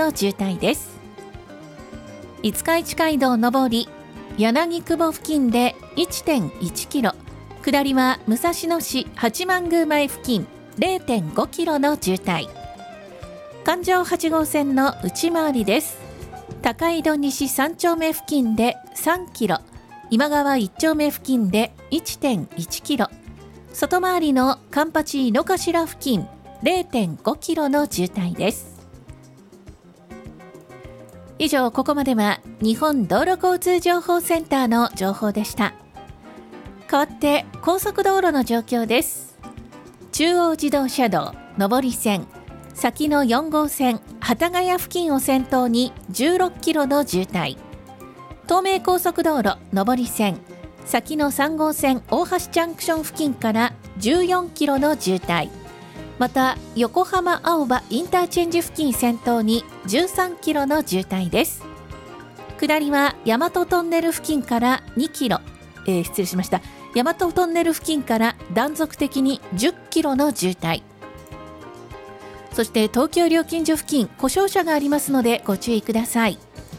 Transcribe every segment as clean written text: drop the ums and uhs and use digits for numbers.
の渋滞です。五日市街道上り柳久保付近で 1.1 キロ、下りは武蔵野市八幡宮前付近 0.5 キロの渋滞。環状8号線の内回りです。高井戸西3丁目付近で3キロ、今川1丁目付近で 1.1 キロ、外回りのカンパチ井の頭付近 0.5 キロの渋滞です。以上、ここまでは日本道路交通情報センターの情報でした。変わって高速道路の状況です。中央自動車道上り線、先の4号線幡ヶ谷付近を先頭に16キロの渋滞。東名高速道路上り線、先の3号線大橋ジャンクション付近から14キロの渋滞。また横浜青葉インターチェンジ付近先頭に13キロの渋滞です。下りは大和トンネル付近から2キロ、失礼しました。大和トンネル付近から断続的に10キロの渋滞。そして東京料金所付近、故障車がありますのでご注意ください。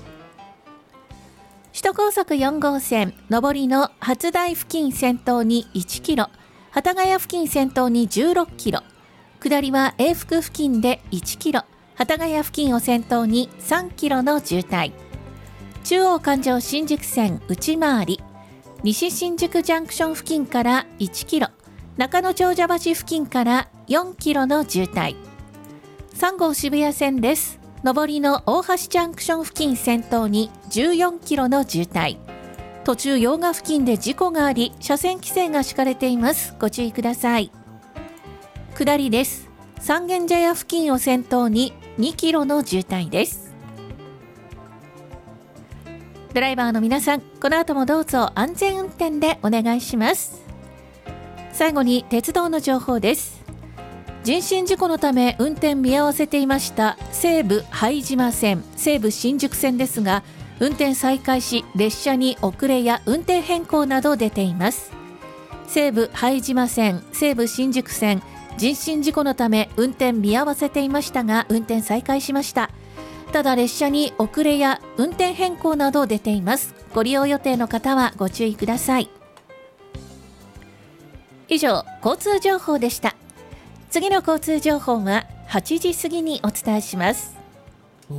首都高速4号線上りの初台付近先頭に1キロ、幡ヶ谷付近先頭に16キロ、下りは永福付近で1キロ、幡ヶ谷付近を先頭に3キロの渋滞。中央環状新宿線内回り、西新宿ジャンクション付近から1キロ、中野長者橋付近から4キロの渋滞。3号渋谷線です。上りの大橋ジャンクション付近先頭に14キロの渋滞。途中用賀付近で事故があり、車線規制が敷かれています。ご注意ください。下りです。三軒茶屋付近を先頭に2キロの渋滞です。ドライバーの皆さん、この後もどうぞ安全運転でお願いします。最後に鉄道の情報です。人身事故のため運転見合わせていました西武拝島線、西武新宿線ですが、運転再開し、列車に遅れや運転変更など出ています。西武拝島線、西武新宿線、人身事故のため運転見合わせていましたが、運転再開しました。ただ列車に遅れや運転変更など出ています。ご利用予定の方はご注意ください。以上、交通情報でした。次の交通情報は8時過ぎにお伝えします。